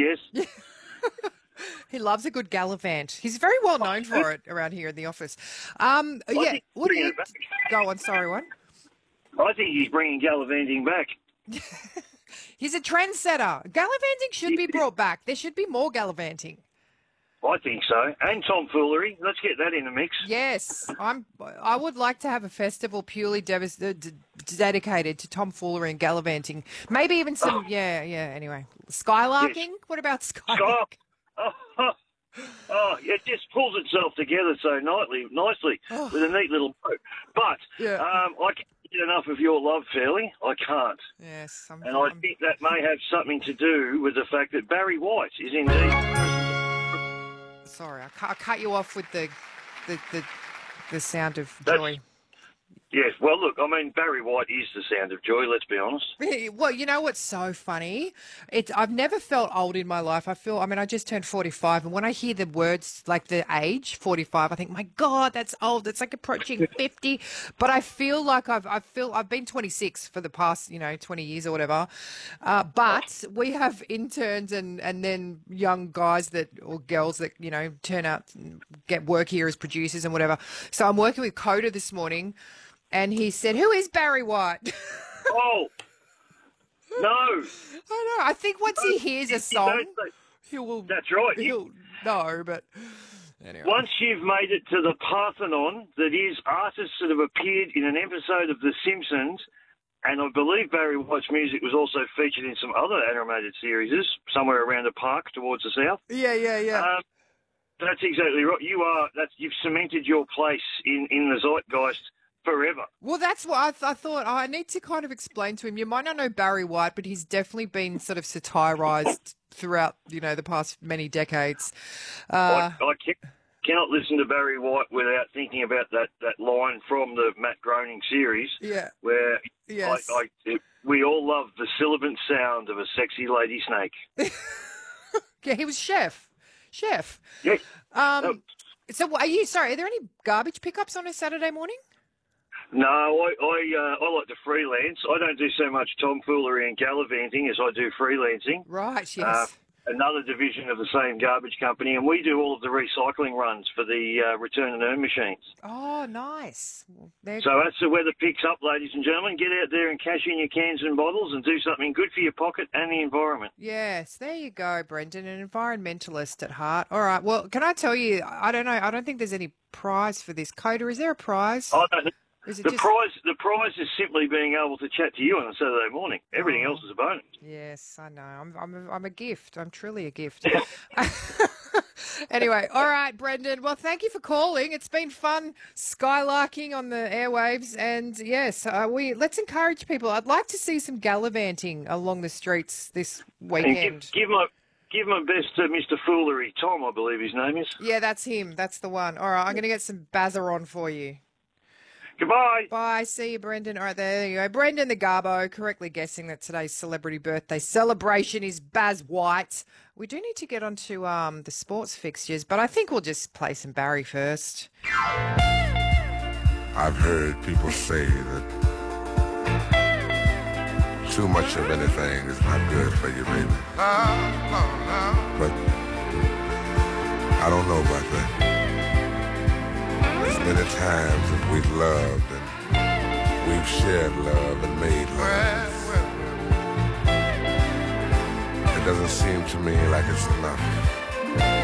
yes. He loves a good gallivant. He's very well known for it around here in the office. think Yeah. he's What do bringing you it back. go on? Sorry, what? I think he's bringing gallivanting back. He's a trendsetter. Gallivanting should be brought back. There should be more gallivanting. I think so. And tomfoolery. Let's get that in the mix. Yes, I would like to have a festival purely dedicated to tomfoolery and gallivanting. Maybe even some, Anyway, skylarking. Yes. What about Sky. skylarking? It just pulls itself together so nicely with a neat little boat. But Yeah. I can't get enough of your love, Fairly. I can't. Yes, And I think that may have something to do with the fact that Barry White is indeed... Sorry, I cut you off with the sound of That's- joy. Yes, well, look, I mean, Barry White is the sound of joy, let's be honest. Well, you know what's so funny? I've never felt old in my life. I just turned 45, and when I hear the words like the age 45, I think, my God, that's old. It's like approaching 50. But I feel like I've been 26 for the past 20 years or whatever. But we have interns and then young guys or girls that turn out and get work here as producers and whatever. So I'm working with Coda this morning. And he said, "Who is Barry White?" Oh, no. I know. I think once he hears a song, he will. That's right. He'll know, but anyway. Once you've made it to the Parthenon, that is artists that have appeared in an episode of The Simpsons, and I believe Barry White's music was also featured in some other animated series somewhere around a park towards the south. Yeah. That's exactly right. You've cemented your place in the zeitgeist forever. Well, that's what I thought. I need to kind of explain to him. You might not know Barry White, but he's definitely been sort of satirized throughout, the past many decades. I cannot listen to Barry White without thinking about that line from the Matt Groening series, where Yes. we all love the sibilant sound of a sexy lady snake. Yeah, he was chef. Yes. So are there any garbage pickups on a Saturday morning? No, I like to freelance. I don't do so much tomfoolery and gallivanting as I do freelancing. Right, yes. Another division of the same garbage company, and we do all of the recycling runs for the return and earn machines. Oh, nice. So as the weather picks up, ladies and gentlemen, get out there and cash in your cans and bottles and do something good for your pocket and the environment. Yes, there you go, Brendan, an environmentalist at heart. All right, well, can I tell you, I don't know, I don't think there's any prize for this. Coda, is there a prize? I don't know. The prize is simply being able to chat to you on a Saturday morning. Everything else is a bonus. Yes, I know. I'm a gift. I'm truly a gift. Anyway, all right, Brendan. Well, thank you for calling. It's been fun skylarking on the airwaves, and yes, let's encourage people. I'd like to see some gallivanting along the streets this weekend. Give my best to Mr. Foolery, Tom, I believe his name is. Yeah, that's him. That's the one. All right, I'm going to get some Bazza on for you. Goodbye. Bye. See you, Brendan. All right, there you go. Brendan the Garbo, correctly guessing that today's celebrity birthday celebration is Baz White. We do need to get onto the sports fixtures, but I think we'll just play some Barry first. I've heard people say that too much of anything is not good for you, baby. But I don't know about that. As many times as we've loved and we've shared love and made love, it doesn't seem to me like it's enough.